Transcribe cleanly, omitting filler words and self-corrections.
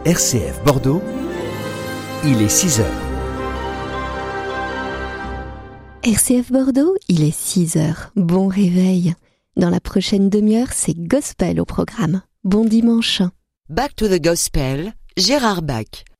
RCF Bordeaux, il est 6 heures. RCF Bordeaux, il est 6 heures. Bon réveil. Dans la prochaine demi-heure, c'est Gospel au programme. Bon dimanche. Back to the Gospel, Gérard Bach.